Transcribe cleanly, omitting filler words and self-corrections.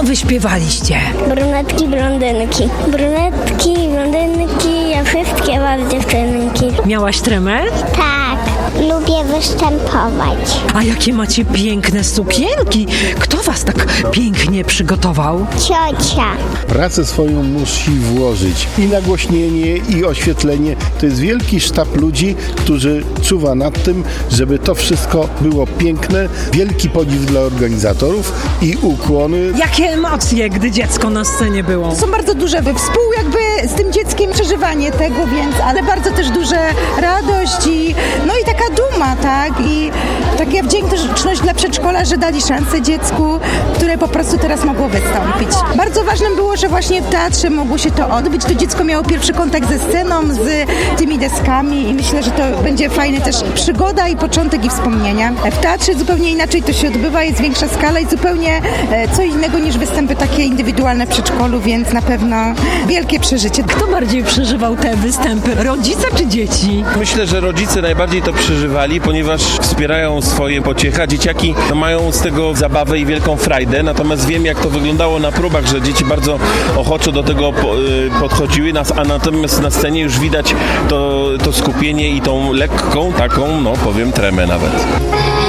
wy śpiewaliście? Brunetki, blondynki. Brunetki, blondynki, ja wszystkie mam dziewczynki. Miałaś tremę? Tak, lubię występować. A jakie macie piękne sukienki! Kto was tak pięknie przygotował? Ciocia. Pracę swoją musi włożyć i nagłośnienie, i oświetlenie. To jest wielki sztab ludzi, którzy czuwa nad tym, żeby to wszystko było piękne. Wielki podziw dla organizatorów i ukłony. Jakie emocje, gdy dziecko na scenie było? Są bardzo duże z tym dzieckiem przeżywanie tego, ale bardzo też duże radość i taka duma, tak? I taka wdzięczność dla przedszkola, że dali szansę dziecku, które po prostu teraz mogło wystąpić. Bardzo ważnym było, że właśnie w teatrze mogło się to odbyć. To dziecko miało pierwszy kontakt ze sceną, z tymi deskami i myślę, że to będzie fajna też przygoda i początek i wspomnienia. W teatrze zupełnie inaczej to się odbywa, jest większa skala i zupełnie co innego niż występy takie indywidualne w przedszkolu, więc na pewno wielkie przeżycie. Kto bardziej przeżywał te występy? Rodzice czy dzieci? Myślę, że rodzice najbardziej to przeżywali, ponieważ wspierają swoje pociecha. Dzieciaki mają z tego zabawę i wielką frajdę, natomiast wiem, jak to wyglądało na próbach, że dzieci bardzo ochoczo do tego podchodziły, a natomiast na scenie już widać to skupienie i tą lekką taką, powiem, tremę nawet.